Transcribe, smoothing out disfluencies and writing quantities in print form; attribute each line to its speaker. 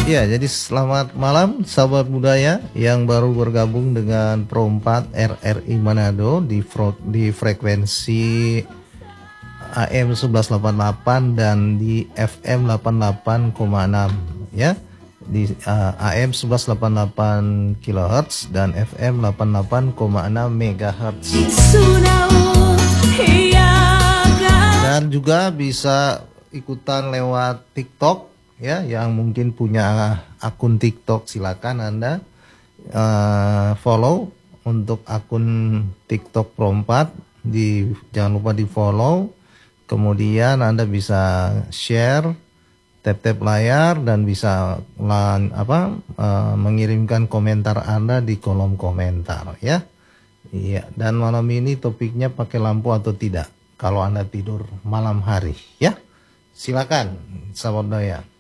Speaker 1: Ya, jadi selamat malam sahabat budaya yang baru bergabung dengan Pro 4 RRI Manado di frekuensi AM 1188 dan di FM 88,6 ya. Di AM 1188 kHz dan FM 88,6 MHz. Dan juga bisa ikutan lewat TikTok ya, yang mungkin punya akun TikTok silakan Anda follow untuk akun TikTok Pro 4 jangan lupa di follow, kemudian Anda bisa share, tap layar dan bisa mengirimkan komentar Anda di kolom komentar ya. Iya, dan malam ini topiknya pakai lampu atau tidak kalau Anda tidur malam hari ya. Silakan sahabat budaya.